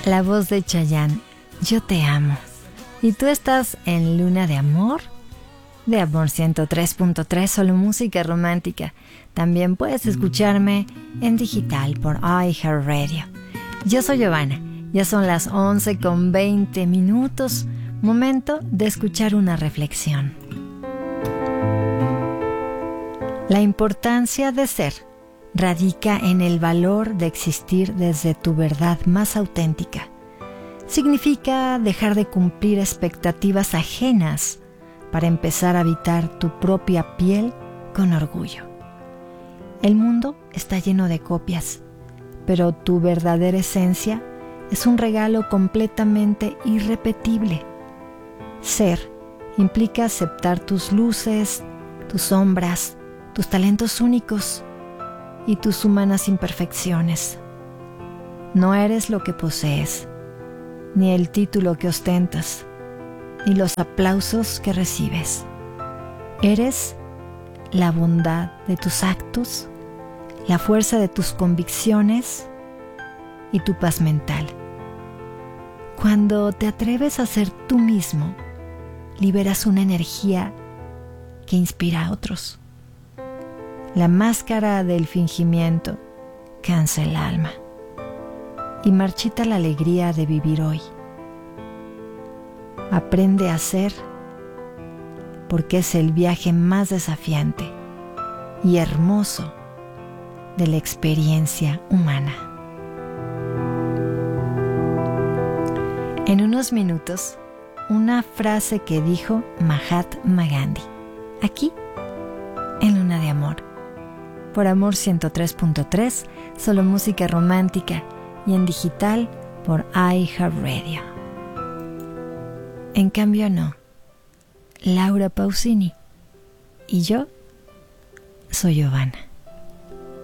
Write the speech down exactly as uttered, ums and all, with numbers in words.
la voz de Chayanne, Yo te amo. ¿Y tú estás en Luna de Amor? De Amor ciento tres punto tres, solo música romántica. También puedes escucharme en digital por iHeartRadio. Yo soy Giovanna, ya son las once con veinte minutos. Momento de escuchar una reflexión. La importancia de ser radica en el valor de existir desde tu verdad más auténtica. Significa dejar de cumplir expectativas ajenas para empezar a habitar tu propia piel con orgullo. El mundo está lleno de copias, pero tu verdadera esencia es un regalo completamente irrepetible. Ser implica aceptar tus luces, tus sombras, tus talentos únicos y tus humanas imperfecciones. No eres lo que posees, ni el título que ostentas, ni los aplausos que recibes. Eres la bondad de tus actos, la fuerza de tus convicciones y tu paz mental. Cuando te atreves a ser tú mismo, liberas una energía que inspira a otros. La máscara del fingimiento cansa el alma y marchita la alegría de vivir hoy. Aprende a ser, porque es el viaje más desafiante y hermoso de la experiencia humana. En unos minutos, una frase que dijo Mahatma Gandhi, aquí en Luna de Amor, por Amor ciento tres punto tres, solo música romántica, y en digital por iHeartRadio. En cambio no, Laura Pausini, y yo soy Giovanna.